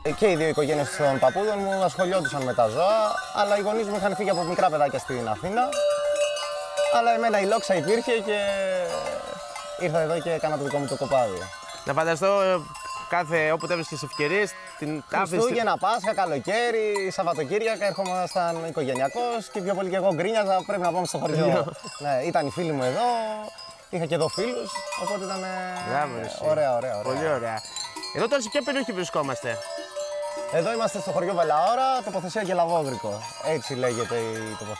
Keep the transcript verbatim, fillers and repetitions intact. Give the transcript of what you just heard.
Και οι δύο οικογένειες των παππούδων μου ασχολιόντουσαν με τα ζώα, αλλά οι γονείς μου είχαν φύγει από μικρά παιδάκια στην Αθήνα. Αλλά εμένα η λόξα υπήρχε και ήρθα εδώ και έκανα το δικό μου το κοπάδι. Να φανταστώ κάθε όποτε έβρισκες ευκαιρίες την Χριστούγεννα, Πάσχα, καλοκαίρι, Σαββατοκύριακα έρχομασταν οικογενειακός και πιο πολύ και εγώ γκρίνιαζα, πρέπει να πάμε στο χωριό. Ναι, ήταν οι φίλοι μου εδώ, είχα και εδώ φίλους, οπότε ήταν ωραία, ωραία, ωραία. Πολύ ωραία. Εδώ τώρα σε ποια περιοχή βρισκόμαστε? Εδώ είμαστε στο χωριό Βελαώρα, τοποθεσία Γελαβόγρικο. Έτσι λέγεται η τοποθεσία.